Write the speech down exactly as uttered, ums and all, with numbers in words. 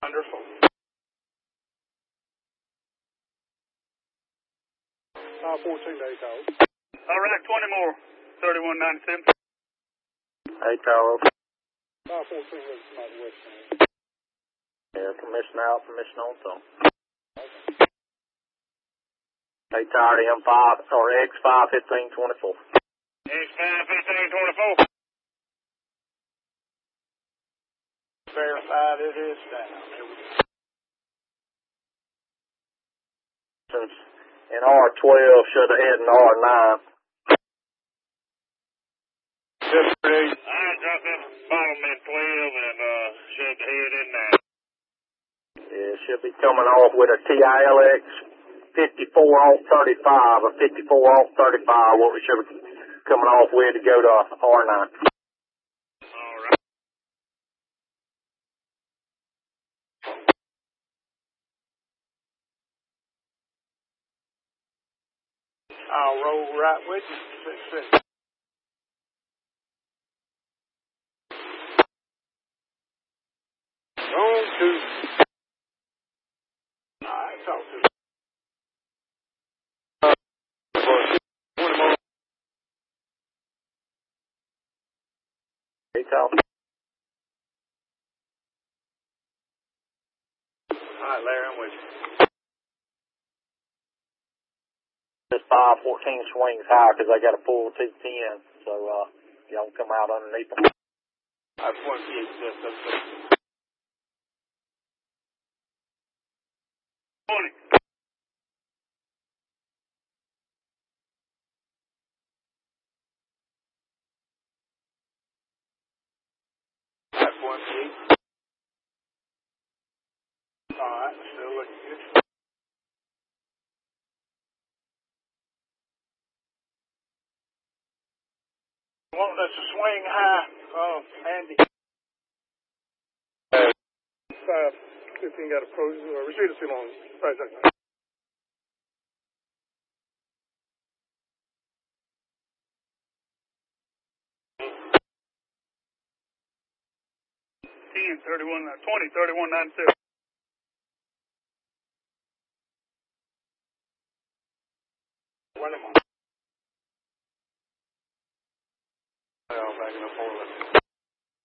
Wonderful. Uh, fourteen to eight hours. All right, twenty more. thirty-one ninety-seven. eight hours. Uh, fourteen to southwest. Yeah, permission out, permission on phone. eight tower M five, or X five fifteen twenty-four. X five fifteen twenty-four. Verified it is down. Here we go. In R twelve, should have had an R nine. Just three. I dropped that bottom at twelve and uh, shoved the head in there. Yeah, should be coming off with a T I L X fifty-four off thirty-five, or fifty-four off thirty-five, what we should be coming off with to go to R nine. All right. I'll roll right with you. Six, six. Roll two. All right, talk to you. Uh, twenty more. eight tower. All right, Larry, I'm with you. This five fourteen swings high because I got a full two ten, so uh, y'all can come out underneath them. I just want to see if this does twenty. That's one feet. All right, still looking good. Want us to swing high, uh, Andy. Five fifteen got a pro, uh, receiver still on. Right, right, right. ten, thirty-one, twenty, thirty-one ninety-seven. One of them. Well, back in the forward.